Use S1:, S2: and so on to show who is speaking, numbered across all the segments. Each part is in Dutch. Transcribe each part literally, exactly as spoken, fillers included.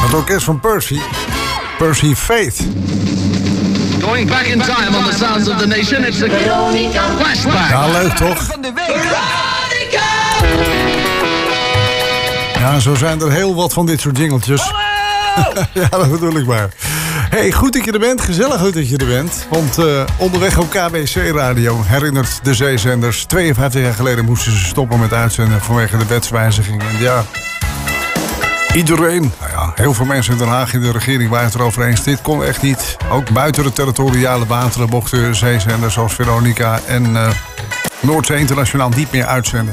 S1: Het orkest van Percy. Percy Faith.
S2: Going back in time on the sounds of the nation, it's a flashback.
S1: Ja, leuk toch? Ja, zo zijn er heel wat van dit soort jingeltjes. Ja, dat bedoel ik maar. Hey, goed dat je er bent. Gezellig goed dat je er bent. Want uh, onderweg op K B C Radio herinnert de zeezenders. tweeënvijftig jaar geleden moesten ze stoppen met uitzenden vanwege de wetswijziging. En ja, iedereen, nou ja, heel veel mensen in Den Haag in de regering waren het erover eens. Dit kon echt niet. Ook buiten de territoriale wateren mochten zeezenders zoals Veronica en uh, Noordzee Internationaal niet meer uitzenden.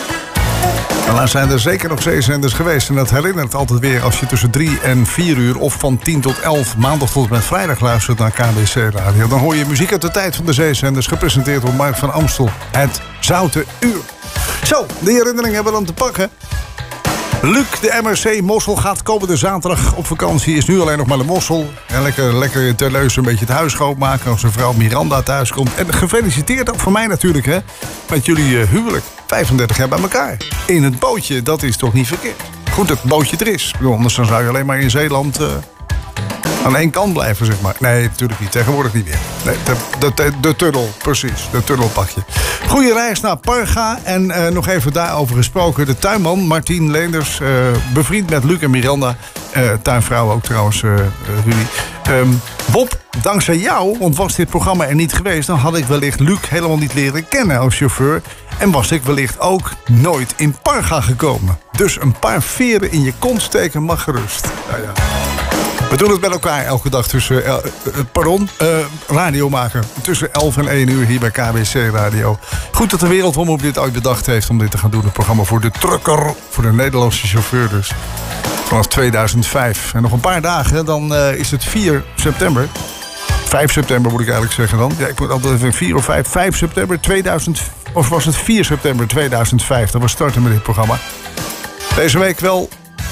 S1: En dan zijn er zeker nog zeezenders geweest. En dat herinnert altijd weer als je tussen drie en vier uur... of van tien tot elf, maandag tot en met vrijdag luistert naar K B C Radio. Dan hoor je muziek uit de tijd van de zeezenders... gepresenteerd door Mark van Amstel. Het Zoute Uur. Zo, de herinnering hebben we dan te pakken. Luc, de M R C Mossel, gaat komende zaterdag op vakantie. Is nu alleen nog maar de Mossel. En lekker, lekker terleus een beetje het huis schoonmaken als zijn vrouw Miranda thuis komt. En gefeliciteerd ook voor mij natuurlijk, hè. Met jullie uh, huwelijk. vijfendertig jaar bij elkaar. In het bootje, dat is toch niet verkeerd. Goed dat het bootje er is. Anders dan zou je alleen maar in Zeeland... Uh, aan één kant blijven, zeg maar. Nee, natuurlijk niet. Tegenwoordig niet meer. Nee, de, de, de tunnel, precies. De tunnel pak je. Goeie reis naar Parga. En uh, nog even daarover gesproken. De tuinman, Martien Leenders, uh, bevriend met Luc en Miranda. Uh, tuinvrouw ook trouwens, uh, uh, Rudy. Um, Bob, dankzij jou, want was dit programma er niet geweest... dan had ik wellicht Luc helemaal niet leren kennen als chauffeur... en was ik wellicht ook nooit in Parga gekomen. Dus een paar veren in je kont steken mag gerust. Ja, ja. We doen het met elkaar elke dag tussen... Uh, pardon, uh, radio maken. Tussen elf en één uur hier bij K B C Radio. Goed dat de Wereldomroep dit ooit bedacht heeft om dit te gaan doen. Een programma voor de trucker, voor de Nederlandse chauffeur dus. Vanaf tweeduizend vijf. En nog een paar dagen, dan uh, is het vier september. vijf september moet ik eigenlijk zeggen dan. Ja, ik moet altijd even vier of vijf. vijf september tweeduizend... Of was het vier september tweeduizend vijf? Dat we starten met dit programma. Deze week wel...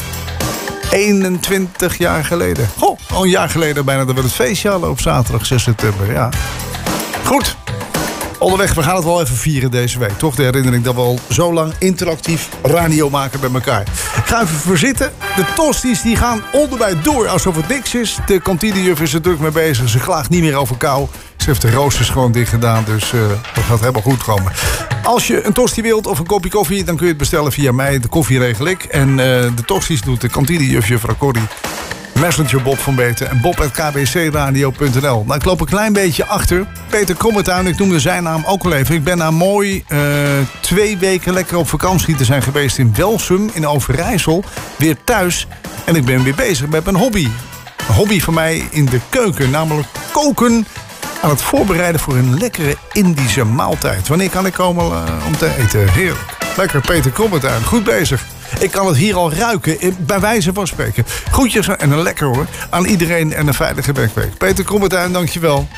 S1: eenentwintig jaar geleden. Goh, al een jaar geleden bijna dat we het feestje hadden op zaterdag zes september. Ja. Goed. Onderweg, we gaan het wel even vieren deze week. Toch de herinnering dat we al zo lang interactief radio maken bij elkaar. Ik ga even verzitten. De tosties die gaan onderbij door alsof het niks is. De kantinejuf is er druk mee bezig. Ze klaagt niet meer over kou. Ze heeft de roosters gewoon dicht gedaan. Dus uh, dat gaat helemaal goed komen. Als je een tosti wilt of een kopje koffie... dan kun je het bestellen via mij. De koffie regel ik. En uh, de tosties doet de kantinejuf, juffrouw Corrie. Messenger Bob van Beten en bob apenstaartje k b c radio punt n l. Nou, ik loop een klein beetje achter. Peter Krommetuin, ik noemde zijn naam ook al even. Ik ben na mooi uh, twee weken lekker op vakantie te zijn geweest in Welsum, in Overijssel. Weer thuis. En ik ben weer bezig met mijn hobby. Een hobby van mij in de keuken, namelijk koken. Aan het voorbereiden voor een lekkere Indische maaltijd. Wanneer kan ik komen uh, om te eten? Heerlijk. Lekker, Peter Krommetuin. Goed bezig. Ik kan het hier al ruiken, bij wijze van spreken. Groetjes en een lekker hoor. Aan iedereen en een veilige werkweek. Peter Krommetuin, dankjewel.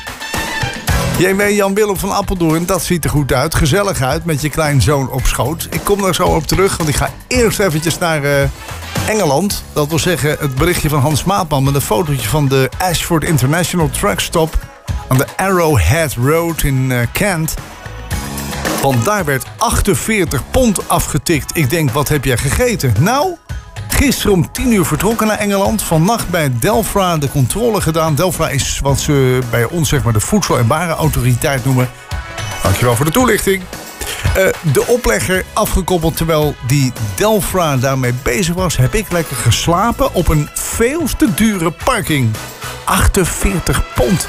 S1: J W Jan Willem van Apeldoorn, dat ziet er goed uit. Gezellig uit met je kleinzoon op schoot. Ik kom daar zo op terug, want ik ga eerst eventjes naar uh, Engeland. Dat wil zeggen het berichtje van Hans Maatman met een fotootje van de Ashford International Truck Stop aan de Arrowhead Road in uh, Kent. Want daar werd achtenveertig pond afgetikt. Ik denk, wat heb jij gegeten? Nou, gisteren om tien uur vertrokken naar Engeland. Vannacht bij Delfra de controle gedaan. Delfra is wat ze bij ons zeg maar de Voedsel- en Warenautoriteit noemen. Dankjewel voor de toelichting. Uh, de oplegger afgekoppeld terwijl die Delfra daarmee bezig was... heb ik lekker geslapen op een veel te dure parking. achtenveertig pond.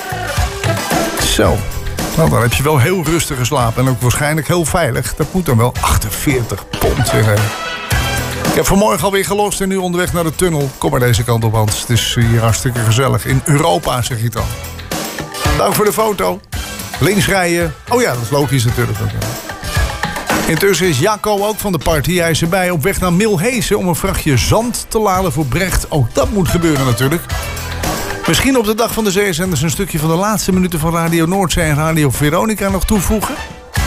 S1: Zo. Nou, dan heb je wel heel rustig geslapen en ook waarschijnlijk heel veilig. Dat moet dan wel achtenveertig pond zijn. Ik heb vanmorgen alweer gelost en nu onderweg naar de tunnel. Kom maar deze kant op, Hans. Het is hier hartstikke gezellig. In Europa, zeg je dan. Dank voor de foto. Links rijden. Oh ja, dat is logisch natuurlijk. Intussen is Jacco ook van de party. Hij is erbij op weg naar Milhezen om een vrachtje zand te laden voor Brecht. Ook dat moet gebeuren natuurlijk. Misschien op de dag van de zeezenders een stukje van de laatste minuten van Radio Noordzee en Radio Veronica nog toevoegen.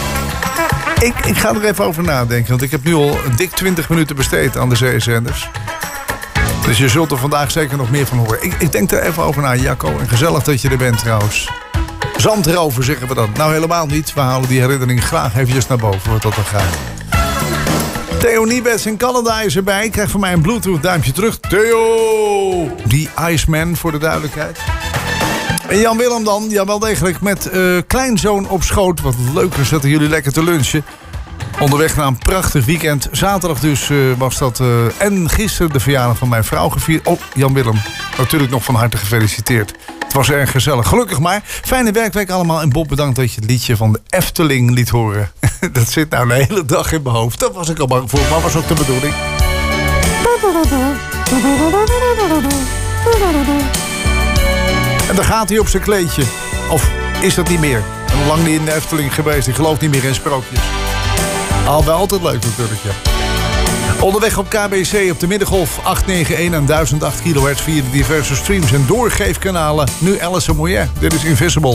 S1: Ik, ik ga er even over nadenken, want ik heb nu al een dik twintig minuten besteed aan de zeezenders. Dus je zult er vandaag zeker nog meer van horen. Ik, ik denk er even over na, Jacco. En gezellig dat je er bent trouwens. Zand erover, zeggen we dan. Nou, helemaal niet. We halen die herinnering graag eventjes naar boven, wat dat dan gaat. Theo Niebets in Canada is erbij. Ik krijg van mij een Bluetooth duimpje terug. Theo! Die Iceman, voor de duidelijkheid. En Jan Willem dan, ja wel degelijk met uh, kleinzoon op schoot. Wat leuker zetten jullie lekker te lunchen. Onderweg naar een prachtig weekend. Zaterdag dus uh, was dat. Uh, en gisteren de verjaardag van mijn vrouw gevierd. Oh, Jan Willem, natuurlijk nog van harte gefeliciteerd. Het was erg gezellig. Gelukkig maar. Fijne werkweek allemaal. En Bob, bedankt dat je het liedje van de Efteling liet horen. Dat zit nou de hele dag in mijn hoofd. Dat was ik al bang voor, maar was ook de bedoeling. En dan gaat hij op zijn kleedje. Of is dat niet meer? Lang niet in de Efteling geweest. Ik geloof niet meer in sprookjes. Al wel altijd leuk natuurlijk, ja. Onderweg op K B C op de middengolf acht negen een en duizend acht kilohertz via de diverse streams en doorgeefkanalen. Nu Alison Moyet. Dit is Invisible.